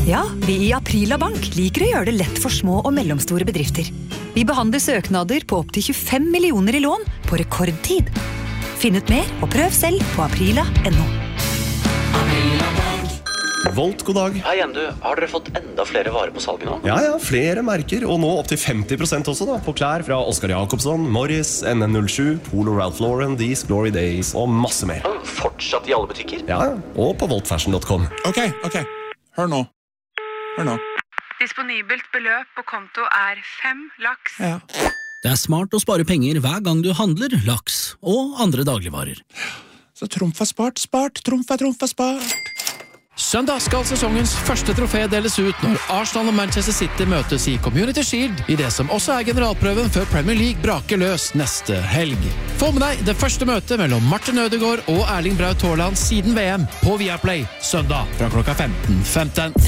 Ja, vi i Aprila Bank liker å gjøre det lett for små og mellomstore bedrifter. Vi behandler søknader på opp til 25 millioner i lån på rekordtid. Finn ut mer og prøv selv på aprila.no. Volt, god dag. Hei igjen, du. Har dere fått enda flere varer på salget nå? Ja, flere merker, og nå opp til 50% også da, på klær fra Oscar Jacobsson, Morris, NN07, Polo Ralph Lauren, These Glory Days og masse mer. Fortsatt i alle butikker? Ja, og på voltfashion.com. Ok. Hør nå. Disponibelt beløp på konto 5 laks. Ja. Det smart å spare penger hver gang du handler laks og andre dagligvarer. Så trumf spart, trumf spart. Søndag skal sesongens første trofé deles ut når Arsenal og Manchester City møtes i Community Shield i det som også generalprøven før Premier League braker løs neste helg. Få med deg det første møtet mellom Martin Ødegaard og Erling Braut Haaland siden VM på Viaplay søndag fra klokka 15:15.